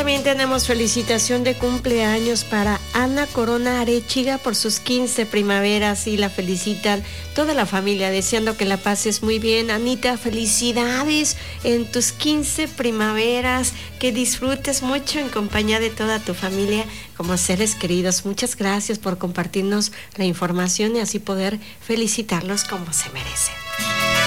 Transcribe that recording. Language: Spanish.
también tenemos felicitación de cumpleaños para Ana Corona Arechiga por sus 15 primaveras y la felicitan toda la familia, deseando que la pases muy bien. Anita, felicidades en tus 15 primaveras, que disfrutes mucho en compañía de toda tu familia como seres queridos. Muchas gracias por compartirnos la información y así poder felicitarlos como se merecen.